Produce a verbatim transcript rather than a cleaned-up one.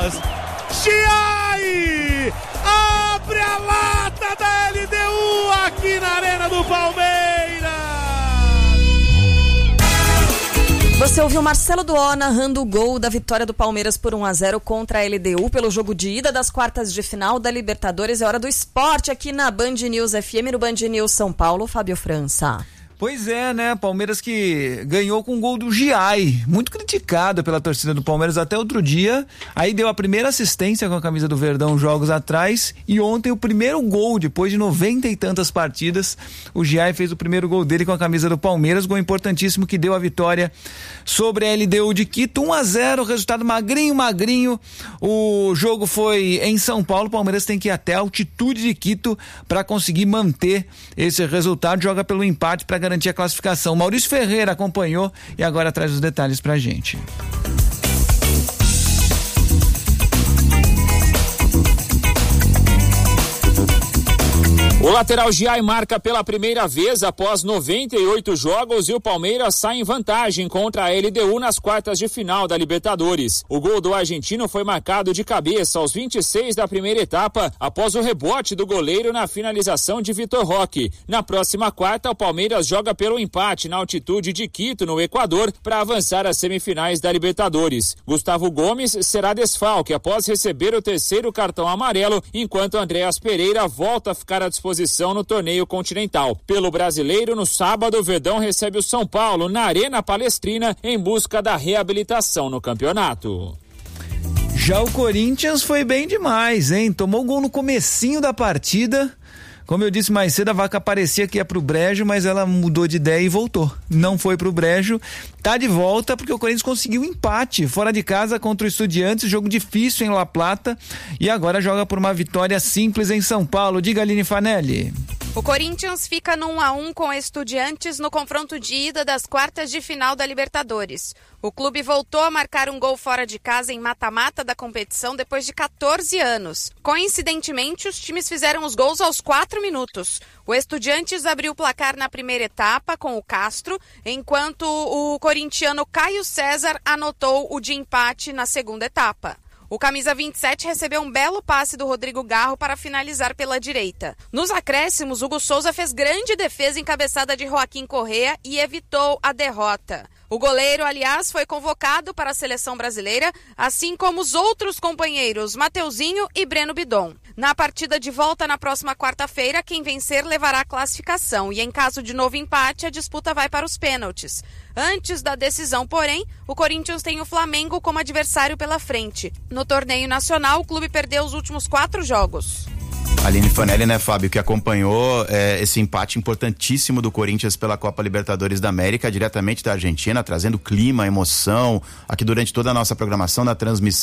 Palmeiras. Giai abre a lata da L D U aqui na Arena do Palmeiras. Você ouviu Marcelo Duó narrando o gol da vitória do Palmeiras por um a zero contra a L D U pelo jogo de ida das quartas de final da Libertadores. É hora do esporte aqui na Band News F M, no Band News São Paulo. Fábio França. Pois é, né? Palmeiras que ganhou com o gol do Giai, muito criticado pela torcida do Palmeiras até outro dia. Aí deu a primeira assistência com a camisa do Verdão jogos atrás e ontem o primeiro gol, depois de noventa e tantas partidas, o Giai fez o primeiro gol dele com a camisa do Palmeiras, gol importantíssimo que deu a vitória sobre a L D U de Quito, um a zero, resultado magrinho, magrinho. O jogo foi em São Paulo, o Palmeiras tem que ir até a altitude de Quito para conseguir manter esse resultado, joga pelo empate para garantir garantir a classificação. Maurício Ferreira acompanhou e agora traz os detalhes pra gente. O lateral Giai marca pela primeira vez após noventa e oito jogos e o Palmeiras sai em vantagem contra a L D U nas quartas de final da Libertadores. O gol do argentino foi marcado de cabeça aos vinte e seis da primeira etapa, após o rebote do goleiro na finalização de Vitor Roque. Na próxima quarta, o Palmeiras joga pelo empate na altitude de Quito, no Equador, para avançar às semifinais da Libertadores. Gustavo Gomes será desfalque após receber o terceiro cartão amarelo, enquanto Andreas Pereira volta a ficar à disposição no torneio continental. Pelo brasileiro, no sábado, o Verdão recebe o São Paulo na Arena Palestrina em busca da reabilitação no campeonato. Já o Corinthians foi bem demais, hein? Tomou gol no comecinho da partida. Como eu disse mais cedo, a vaca parecia que ia pro brejo, mas ela mudou de ideia e voltou. Não foi pro brejo, tá de volta porque o Corinthians conseguiu empate fora de casa contra o Estudiantes, jogo difícil em La Plata, e agora joga por uma vitória simples em São Paulo. Diga, Aline Fanelli. O Corinthians fica no um a um com Estudiantes no confronto de ida das quartas de final da Libertadores. O clube voltou a marcar um gol fora de casa em mata-mata da competição depois de catorze anos. Coincidentemente, os times fizeram os gols aos quatro minutos. O Estudiantes abriu o placar na primeira etapa com o Castro, enquanto o corintiano Caio César anotou o de empate na segunda etapa. O camisa vinte e sete recebeu um belo passe do Rodrigo Garro para finalizar pela direita. Nos acréscimos, Hugo Souza fez grande defesa encabeçada de Joaquim Correa e evitou a derrota. O goleiro, aliás, foi convocado para a seleção brasileira, assim como os outros companheiros Mateuzinho e Breno Bidon. Na partida de volta na próxima quarta-feira, quem vencer levará a classificação e em caso de novo empate, a disputa vai para os pênaltis. Antes da decisão, porém, o Corinthians tem o Flamengo como adversário pela frente. No torneio nacional, o clube perdeu os últimos quatro jogos. Aline Fanelli, né, Fábio, que acompanhou é, esse empate importantíssimo do Corinthians pela Copa Libertadores da América, diretamente da Argentina, trazendo clima, emoção, aqui durante toda a nossa programação na transmissão.